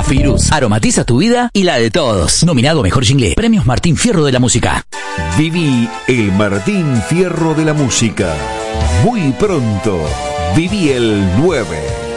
Gafirus, aromatiza tu vida y la de todos. Nominado a Mejor Jingle, Premios Martín Fierro de la Música. Viví el Martín Fierro de la Música. Muy pronto, viví el 9.